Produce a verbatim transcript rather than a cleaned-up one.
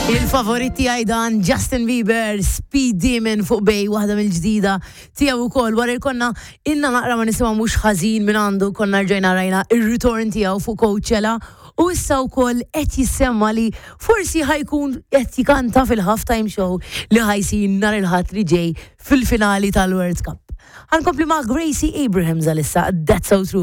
Il-favoriti għajdan Justin Bieber, Speed Demon fuq bej, waħda mill-ġdida tiegħu wkoll wara konna inna naqra ma nisimgħu mhux ħażin minn għandu konna rġajna rajna ir-ritorn tiegħu fuq Coachella u issa wkoll qed jissemma li forsi ħajkun qed jikanta fil-halftime show li ħajsir nhar il-ħadd li ġej fil-finali tal-World Cup. Ħankompli ma' Gracie Abrahams għalissa, That's So True.